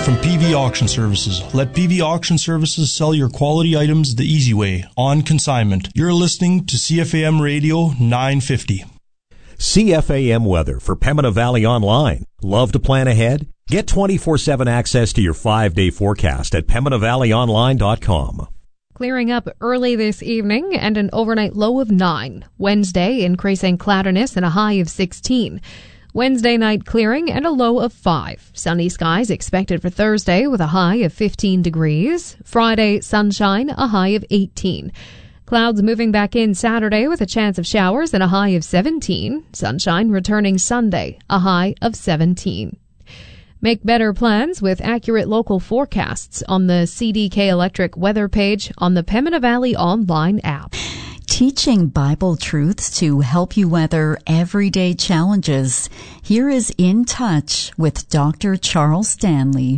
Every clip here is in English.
from PV Auction Services. Let PV Auction Services sell your quality items the easy way, on consignment. You're listening to CFAM Radio 950. CFAM weather for Pembina Valley Online. Love to plan ahead? Get 24/7 access to your 5-day forecast at PembinaValleyOnline.com. Clearing up early this evening and an overnight low of 9. Wednesday, increasing cloudiness and a high of 16. Wednesday night clearing and a low of 5. Sunny skies expected for Thursday with a high of 15 degrees. Friday, sunshine, a high of 18. Clouds moving back in Saturday with a chance of showers and a high of 17. Sunshine returning Sunday, a high of 17. Make better plans with accurate local forecasts on the CDK Electric weather page on the Pembina Valley Online app. Teaching Bible truths to help you weather everyday challenges. Here is In Touch with Dr. Charles Stanley.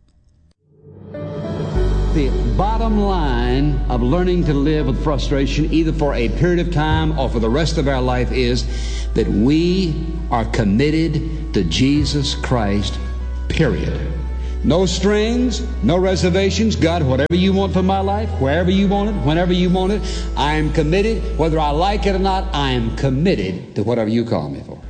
The bottom line of learning to live with frustration, either for a period of time or for the rest of our life, is that we are committed to Jesus Christ, period. No strings, no reservations. God, whatever you want for my life, wherever you want it, whenever you want it, I am committed. Whether I like it or not, I am committed to whatever you call me for.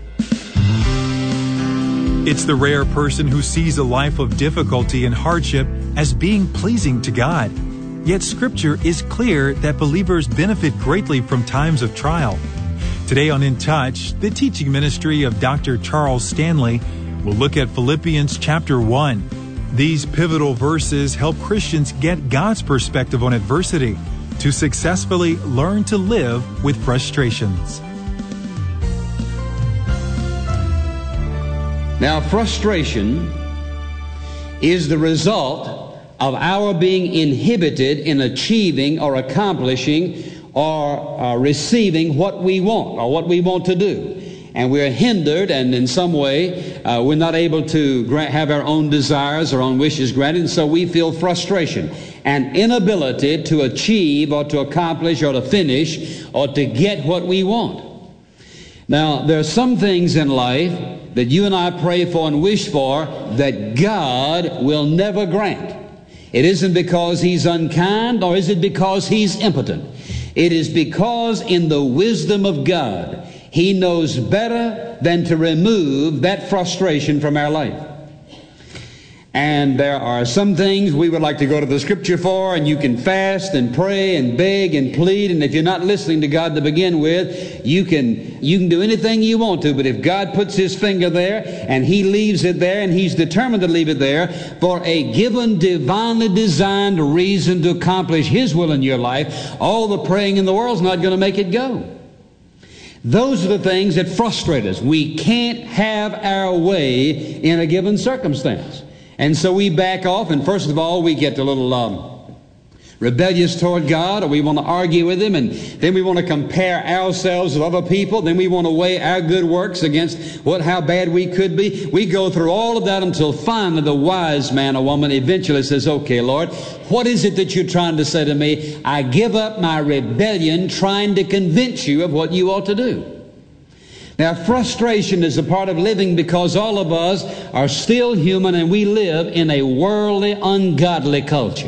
It's the rare person who sees a life of difficulty and hardship as being pleasing to God. Yet Scripture is clear that believers benefit greatly from times of trial. Today on In Touch, the teaching ministry of Dr. Charles Stanley will look at Philippians chapter 1. These pivotal verses help Christians get God's perspective on adversity to successfully learn to live with frustrations. Now, frustration is the result of our being inhibited in achieving or accomplishing or receiving what we want or what we want to do. And we're hindered, and in some way we're not able to have our own desires, our own wishes granted, and so we feel frustration and inability to achieve or to accomplish or to finish or to get what we want. Now, there are some things in life that you and I pray for and wish for that God will never grant. It isn't because He's unkind, or is it because He's impotent. It is because in the wisdom of God, He knows better than to remove that frustration from our life. And there are some things we would like to go to the Scripture for, and you can fast and pray and beg and plead, and if you're not listening to God to begin with, you can do anything you want to, but if God puts His finger there and He leaves it there, and He's determined to leave it there for a given divinely designed reason to accomplish His will in your life, all the praying in the world is not going to make it go. Those are the things that frustrate us. We can't have our way in a given circumstance. And so we back off, and first of all, we get a little rebellious toward God, or we want to argue with Him, and then we want to compare ourselves with other people. Then we want to weigh our good works against how bad we could be. We go through all of that until finally the wise man or woman eventually says, okay, Lord, what is it that you're trying to say to me? I give up my rebellion trying to convince you of what you ought to do. Now, frustration is a part of living because all of us are still human and we live in a worldly, ungodly culture.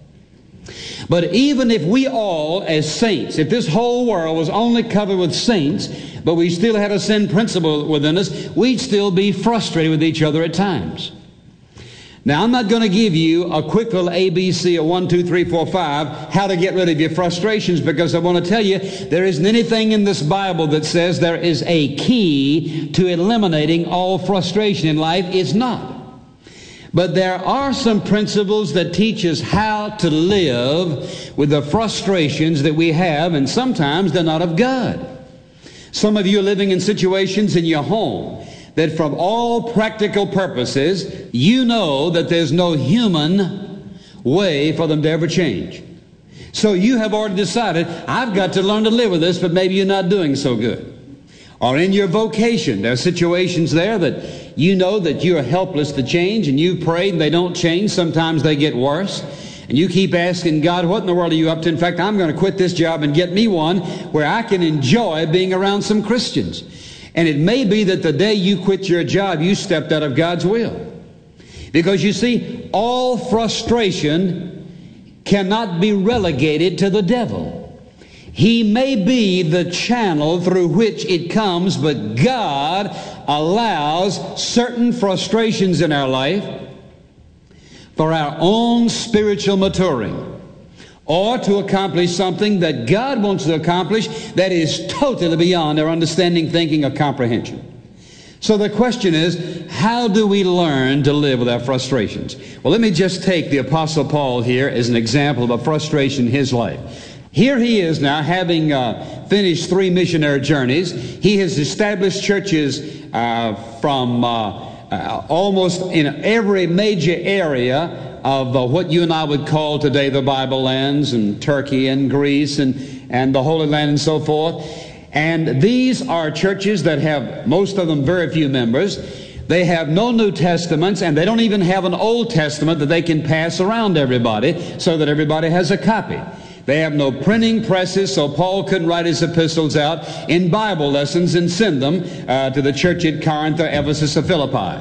But even if we all, as saints, if this whole world was only covered with saints, but we still had a sin principle within us, we'd still be frustrated with each other at times. Now, I'm not going to give you a quick little ABC of 1, 2, 3, 4, 5, how to get rid of your frustrations, because I want to tell you there isn't anything in this Bible that says there is a key to eliminating all frustration in life. It's not. But there are some principles that teach us how to live with the frustrations that we have, and sometimes they're not of God. Some of you are living in situations in your home that from all practical purposes, you know that there's no human way for them to ever change. So you have already decided, I've got to learn to live with this, but maybe you're not doing so good. Or in your vocation, there are situations there that you know that you're helpless to change, and you've prayed and they don't change. Sometimes they get worse. And you keep asking God, what in the world are you up to? In fact, I'm going to quit this job and get me one where I can enjoy being around some Christians. And it may be that the day you quit your job, you stepped out of God's will. Because you see, all frustration cannot be relegated to the devil. He may be the channel through which it comes, but God allows certain frustrations in our life for our own spiritual maturing, or to accomplish something that God wants to accomplish that is totally beyond our understanding, thinking, or comprehension. So the question is, how do we learn to live with our frustrations? Well, let me just take the Apostle Paul here as an example of a frustration in his life. Here he is now, having finished 3 missionary journeys. He has established churches from almost in every major area of what you and I would call today the Bible lands, and Turkey and Greece and the Holy Land and so forth. And these are churches that have, most of them, very few members. They have no New Testaments, and they don't even have an Old Testament that they can pass around everybody so that everybody has a copy. They have no printing presses, so Paul couldn't write his epistles out in Bible lessons and send them to the church at Corinth or Ephesus or Philippi.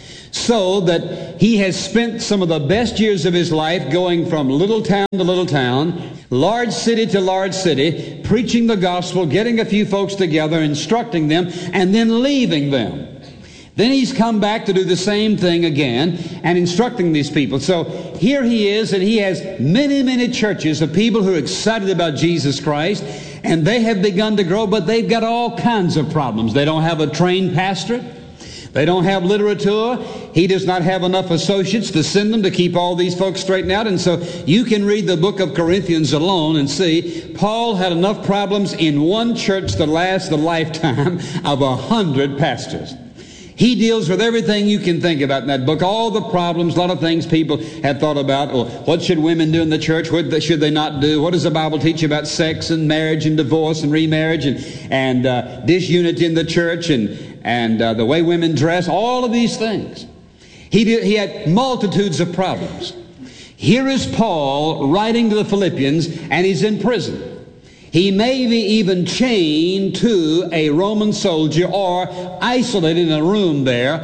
So that he has spent some of the best years of his life going from little town to little town, large city to large city, preaching the gospel, getting a few folks together, instructing them, and then leaving them. Then he's come back to do the same thing again and instructing these people. So here he is, and he has many, many churches of people who are excited about Jesus Christ, and they have begun to grow, but they've got all kinds of problems. They don't have a trained pastorate. They don't have literature. He does not have enough associates to send them to keep all these folks straightened out. And so you can read the book of Corinthians alone and see Paul had enough problems in one church to last the lifetime of 100 pastors. He deals with everything you can think about in that book, all the problems, a lot of things people have thought about. Or what should women do in the church? What should they not do? What does the Bible teach about sex and marriage and divorce and remarriage and disunity in the church and the way women dress? All of these things. He had multitudes of problems. Here is Paul writing to the Philippians, and he's in prison. He may be even chained to a Roman soldier or isolated in a room there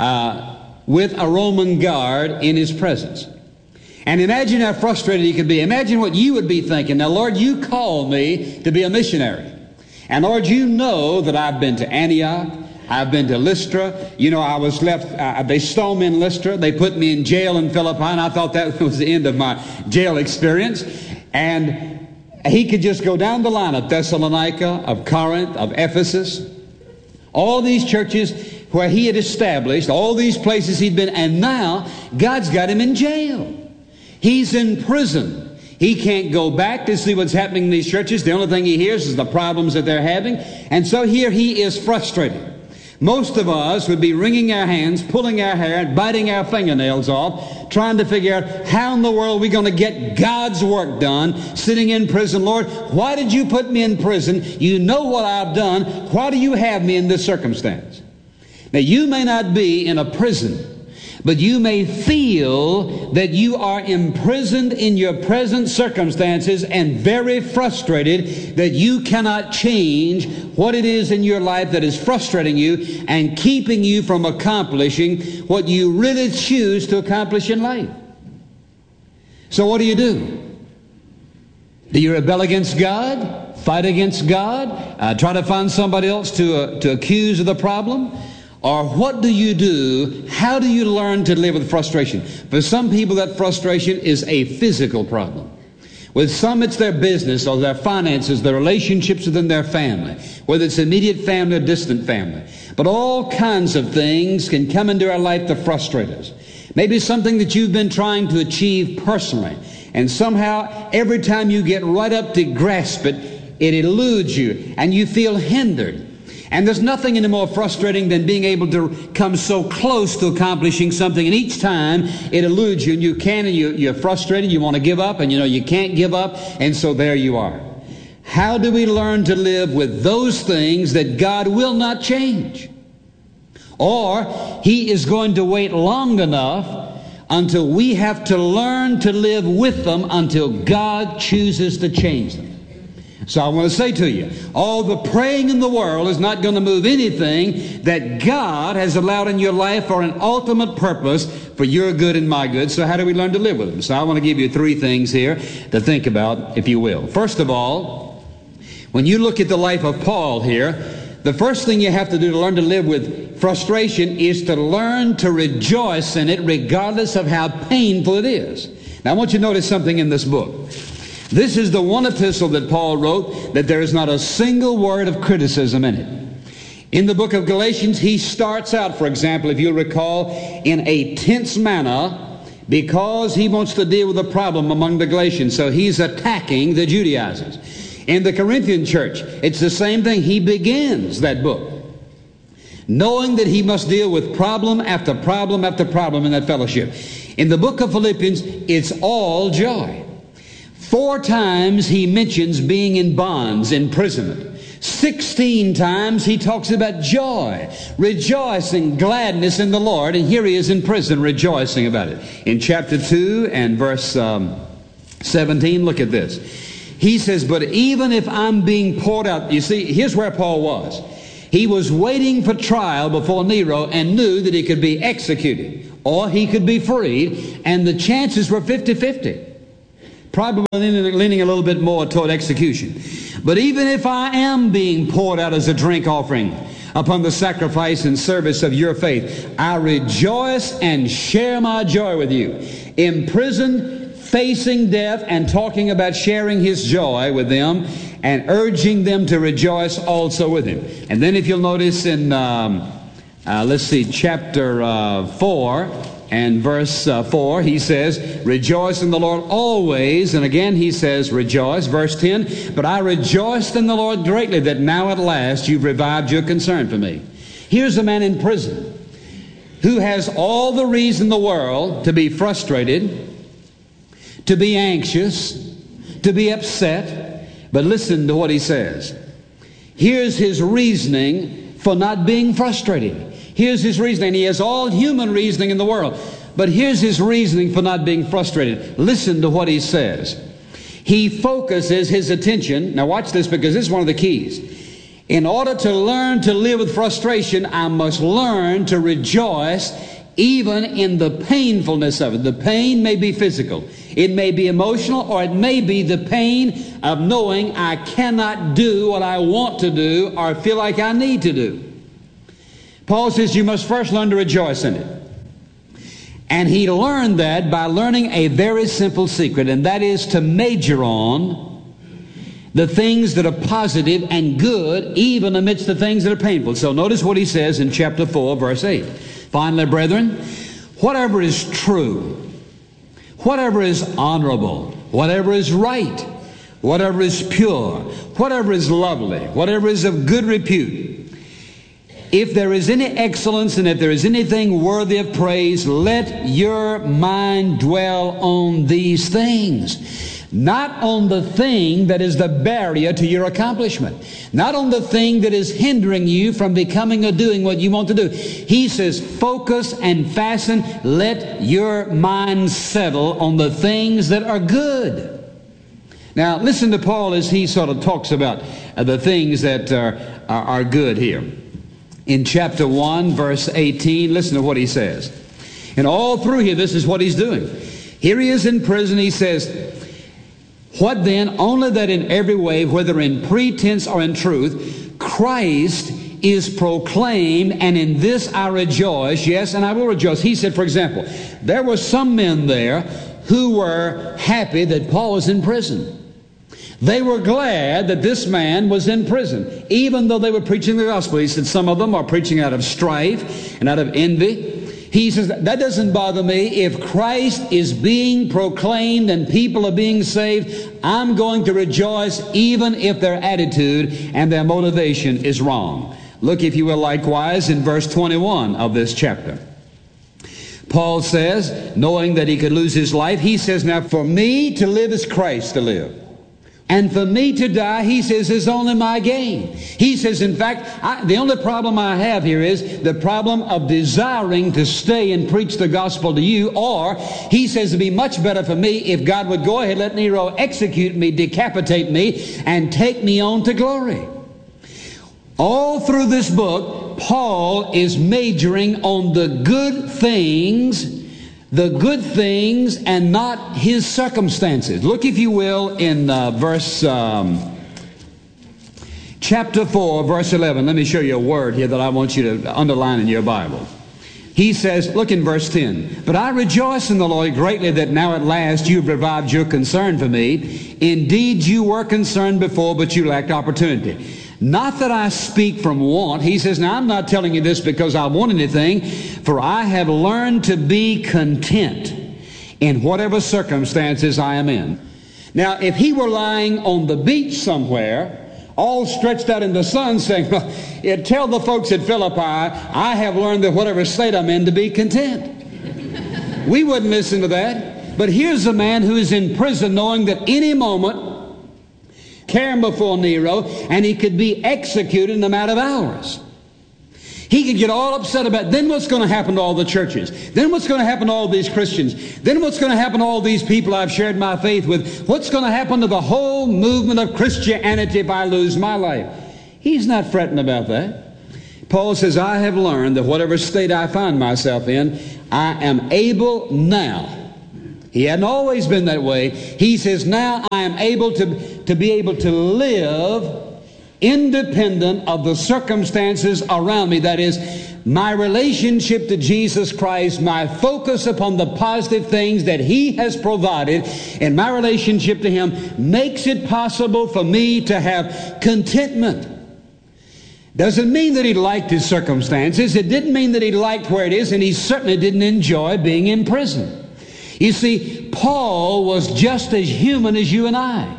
with a Roman guard in his presence. And imagine how frustrated he could be. Imagine what you would be thinking. Now, Lord, you called me to be a missionary. And Lord, you know that I've been to Antioch. I've been to Lystra. You know, I was left, they stole me in Lystra. They put me in jail in Philippi, and I thought that was the end of my jail experience. And he could just go down the line of Thessalonica, of Corinth, of Ephesus, all these churches where he had established, all these places he'd been, and now God's got him in jail. He's in prison. He can't go back to see what's happening in these churches. The only thing he hears is the problems that they're having. And so here he is frustrated. Most of us would be wringing our hands, pulling our hair, and biting our fingernails off, trying to figure out how in the world we're going to get God's work done, sitting in prison. Lord, why did you put me in prison? You know what I've done. Why do you have me in this circumstance? Now, you may not be in a prison, but you may feel that you are imprisoned in your present circumstances and very frustrated that you cannot change what it is in your life that is frustrating you and keeping you from accomplishing what you really choose to accomplish in life. So what do? Do you rebel against God? Fight against God? Try to find somebody else to accuse of the problem? Or what do you do? How do you learn to live with frustration? For some people, that frustration is a physical problem. With some, it's their business or their finances, their relationships within their family, whether it's immediate family or distant family. But all kinds of things can come into our life to frustrate us. Maybe something that you've been trying to achieve personally, and somehow every time you get right up to grasp it, it eludes you, and you feel hindered. And there's nothing any more frustrating than being able to come so close to accomplishing something, and each time it eludes you, and you can, and you're frustrated, you want to give up, and you know you can't give up, and so there you are. How do we learn to live with those things that God will not change? Or He is going to wait long enough until we have to learn to live with them until God chooses to change them. So I want to say to you, all the praying in the world is not going to move anything that God has allowed in your life for an ultimate purpose for your good and my good. So how do we learn to live with them? So I want to give you 3 things here to think about, if you will. First of all, when you look at the life of Paul here, the first thing you have to do to learn to live with frustration is to learn to rejoice in it regardless of how painful it is. Now I want you to notice something in this book. This is the one epistle that Paul wrote that there is not a single word of criticism in it. In the book of Galatians, he starts out, for example, if you'll recall, in a tense manner because he wants to deal with a problem among the Galatians. So he's attacking the Judaizers. In the Corinthian church, it's the same thing. He begins that book knowing that he must deal with problem after problem after problem in that fellowship. In the book of Philippians, it's all joy. 4 times he mentions being in bonds, imprisonment. 16 times he talks about joy, rejoicing, gladness in the Lord. And here he is in prison rejoicing about it. In chapter 2 and verse 17, look at this. He says, but even if I'm being poured out, you see, here's where Paul was. He was waiting for trial before Nero and knew that he could be executed or he could be freed, and the chances were 50-50. Probably leaning a little bit more toward execution. But even if I am being poured out as a drink offering upon the sacrifice and service of your faith, I rejoice and share my joy with you. Imprisoned, facing death, and talking about sharing his joy with them and urging them to rejoice also with him. And then if you'll notice in, chapter 4, and verse 4, he says, rejoice in the Lord always. And again he says, rejoice. Verse 10, but I rejoiced in the Lord greatly that now at last you've revived your concern for me. Here's a man in prison who has all the reason in the world to be frustrated, to be anxious, to be upset. But listen to what he says. Here's his reasoning for not being frustrated. Here's his reasoning. He has all human reasoning in the world. But here's his reasoning for not being frustrated. Listen to what he says. He focuses his attention. Now watch this, because this is one of the keys. In order to learn to live with frustration, I must learn to rejoice even in the painfulness of it. The pain may be physical. It may be emotional, or it may be the pain of knowing I cannot do what I want to do or feel like I need to do. Paul says you must first learn to rejoice in it. And he learned that by learning a very simple secret, and that is to major on the things that are positive and good, even amidst the things that are painful. So notice what he says in chapter 4, verse 8. Finally, brethren, whatever is true, whatever is honorable, whatever is right, whatever is pure, whatever is lovely, whatever is of good repute, if there is any excellence and if there is anything worthy of praise, let your mind dwell on these things. Not on the thing that is the barrier to your accomplishment. Not on the thing that is hindering you from becoming or doing what you want to do. He says, focus and fasten. Let your mind settle on the things that are good. Now, listen to Paul as he sort of talks about the things that are good here. In chapter 1, verse 18, listen to what he says. And all through here, this is what he's doing. Here he is in prison. He says, what then? Only that in every way, whether in pretense or in truth, Christ is proclaimed, and in this I rejoice. Yes, and I will rejoice. He said, for example, there were some men there who were happy that Paul was in prison. They were glad that this man was in prison, even though they were preaching the gospel. He said some of them are preaching out of strife and out of envy. He says, that doesn't bother me. If Christ is being proclaimed and people are being saved, I'm going to rejoice even if their attitude and their motivation is wrong. Look, if you will, likewise in verse 21 of this chapter. Paul says, knowing that he could lose his life, he says, now for me to live is Christ to live. And for me to die, he says, is only my gain. He says, in fact, the only problem I have here is the problem of desiring to stay and preach the gospel to you. Or, he says, it'd be much better for me if God would go ahead, let Nero execute me, decapitate me, and take me on to glory. All through this book, Paul is majoring on the good things and not his circumstances. Look, if you will, in chapter 4, verse 11. Let me show you a word here that I want you to underline in your Bible. He says, look in verse 10. But I rejoice in the Lord greatly that now at last you have revived your concern for me. Indeed, you were concerned before, but you lacked opportunity. Not that I speak from want. He says, now I'm not telling you this because I want anything, for I have learned to be content in whatever circumstances I am in. Now, if he were lying on the beach somewhere, all stretched out in the sun, saying, tell the folks at Philippi, I have learned that whatever state I'm in to be content. We wouldn't listen to that. But here's a man who is in prison knowing that any moment, carrying before Nero, and he could be executed in a matter of hours. He could get all upset about, then what's going to happen to all the churches? Then what's going to happen to all these Christians? Then what's going to happen to all these people I've shared my faith with? What's going to happen to the whole movement of Christianity if I lose my life? He's not fretting about that. Paul says, I have learned that whatever state I find myself in, I am able now. He hadn't always been that way. He says, now I am able to be able to live independent of the circumstances around me. That is, my relationship to Jesus Christ, my focus upon the positive things that He has provided, and my relationship to Him makes it possible for me to have contentment. Doesn't mean that he liked his circumstances. It didn't mean that he liked where it is, and he certainly didn't enjoy being in prison. You see, Paul was just as human as you and I.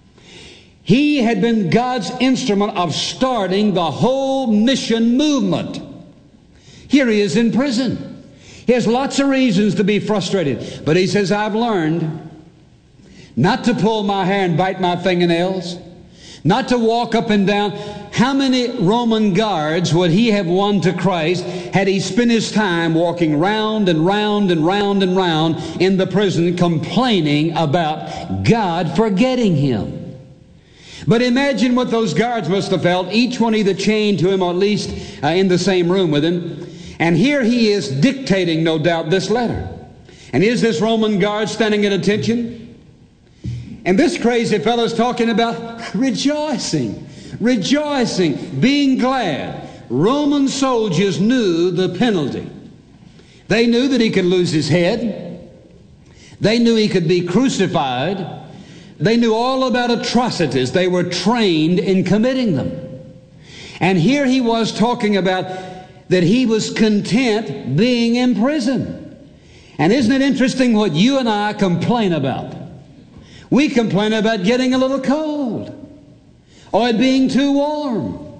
He had been God's instrument of starting the whole mission movement. Here he is in prison. He has lots of reasons to be frustrated. But he says, I've learned not to pull my hair and bite my fingernails, not to walk up and down. How many Roman guards would he have won to Christ had he spent his time walking round and round and round and round in the prison complaining about God forgetting him? But imagine what those guards must have felt, each one either chained to him or at least in the same room with him. And here he is dictating, no doubt, this letter. And here's this Roman guard standing at attention. And this crazy fellow's talking about rejoicing, being glad. Roman soldiers knew the penalty. They knew that he could lose his head. They knew he could be crucified. They knew all about atrocities. They were trained in committing them. And here he was talking about that he was content being in prison. And isn't it interesting what you and I complain about? We complain about getting a little cold, or it being too warm,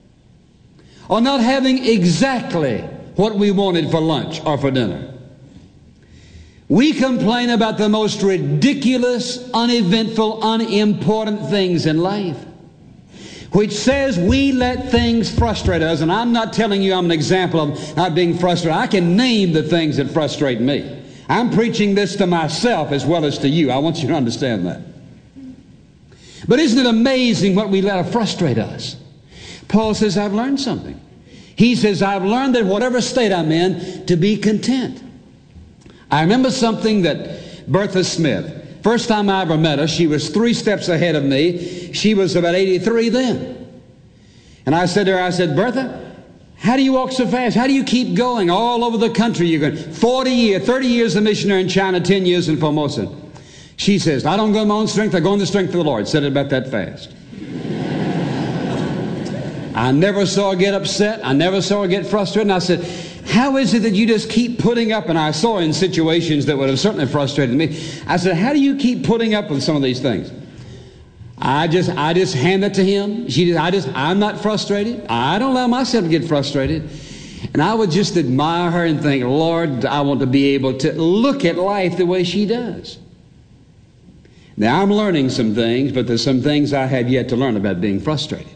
or not having exactly what we wanted for lunch or for dinner. We complain about the most ridiculous, uneventful, unimportant things in life, which says we let things frustrate us. And I'm not telling you I'm an example of not being frustrated. I can name the things that frustrate me. I'm preaching this to myself as well as to you. I want you to understand that. But isn't it amazing what we let frustrate us? Paul says, I've learned something. He says, I've learned that whatever state I'm in, to be content. I remember something that Bertha Smith, first time I ever met her, she was 3 steps ahead of me. She was about 83 then. And I said to her, I said, Bertha, how do you walk so fast? How do you keep going all over the country? You're going 30 years a missionary in China, 10 years in Formosa. She says, I don't go in my own strength, I go in the strength of the Lord. Said it about that fast. I never saw her get upset. I never saw her get frustrated. And I said, how is it that you just keep putting up? And I saw her in situations that would have certainly frustrated me. I said, how do you keep putting up with some of these things? I just hand it to him. I'm not frustrated. I don't allow myself to get frustrated. And I would just admire her and think, Lord, I want to be able to look at life the way she does. Now, I'm learning some things, but there's some things I have yet to learn about being frustrated.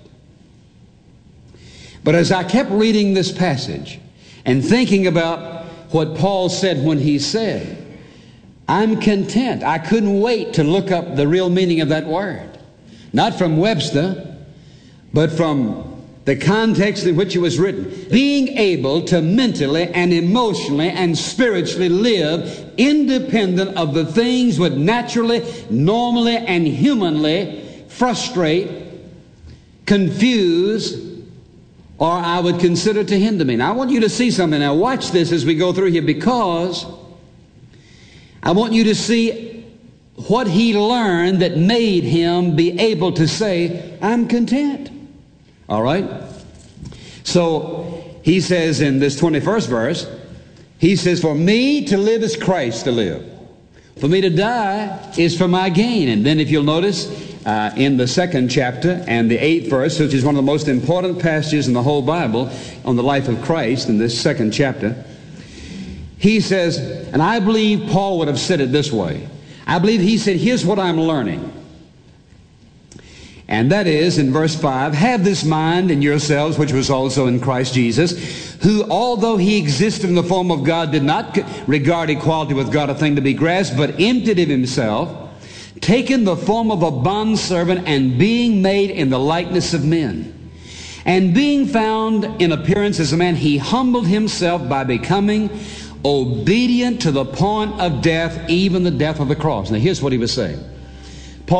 But as I kept reading this passage and thinking about what Paul said when he said, I'm content. I couldn't wait to look up the real meaning of that word. Not from Webster, but from the context in which it was written. Being able to mentally and emotionally and spiritually live independent of the things that naturally, normally, and humanly frustrate, confuse, or I would consider to hinder me. Now, I want you to see something. Now, watch this as we go through here, because I want you to see what he learned that made him be able to say, I'm content. All right? So, he says in this 21st verse, he says, for me to live is Christ to live. For me to die is for my gain. And then if you'll notice, in the 2nd chapter and the 8th verse, which is one of the most important passages in the whole Bible on the life of Christ, in this 2nd chapter, he says, and I believe Paul would have said it this way. I believe he said, here's what I'm learning. And that is, in verse 5, have this mind in yourselves, which was also in Christ Jesus, who, although he existed in the form of God, did not regard equality with God a thing to be grasped, but emptied of himself, taking the form of a bondservant, and being made in the likeness of men. And being found in appearance as a man, he humbled himself by becoming obedient to the point of death, even the death of the cross. Now here's what he was saying.